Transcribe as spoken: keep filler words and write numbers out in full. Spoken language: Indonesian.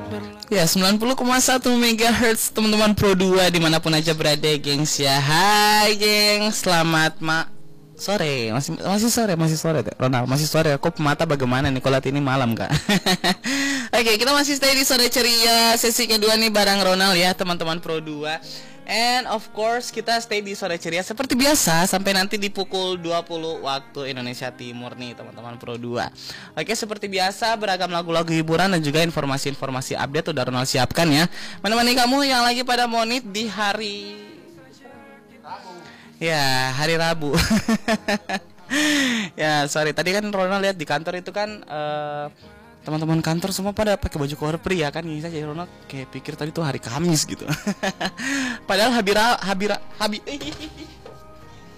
Ya, sembilan puluh koma satu megahertz teman-teman Pro dua dimanapun aja berada, gengs ya. Hai gengs, selamat ma sore, masih masih sore, masih sore Ronald, masih sore. Kok mata bagaimana nih, kalau ini malam kak? Oke, kita masih stay di sore ceria sesi kedua nih bareng Ronald ya teman-teman Pro dua. And of course kita stay di sore ceria seperti biasa sampai nanti di pukul dua puluh waktu Indonesia Timur nih teman-teman Pro dua. Oke, seperti biasa beragam lagu-lagu hiburan dan juga informasi-informasi update udah Ronald siapkan ya, menemani kamu yang lagi pada monit di hari Rabu. Ya, hari Rabu. Ya, sorry tadi kan Ronald lihat di kantor itu kan uh, teman-teman kantor semua pada pakai baju korpri ya kan, ini saja Ronald kayak pikir tadi tuh hari Kamis gitu. Padahal habira habira habi